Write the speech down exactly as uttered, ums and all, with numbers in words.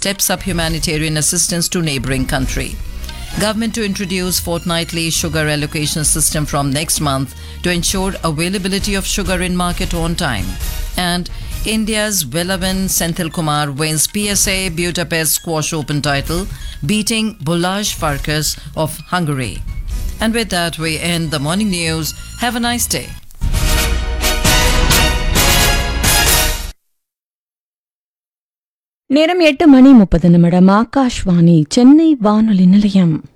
steps up humanitarian assistance to neighbouring country. Government to introduce fortnightly sugar allocation system from next month to ensure availability of sugar in market on time. And India's Velavan Senthil Kumar wins P S A Budapest Squash Open title, beating Balázs Farkas of Hungary. And with that, we end the morning news. Have a nice day. நேரம் எட்டு மணி முப்பது நிமிடம். ஆகாஷ்வாணி சென்னை வானொலி நிலையம்.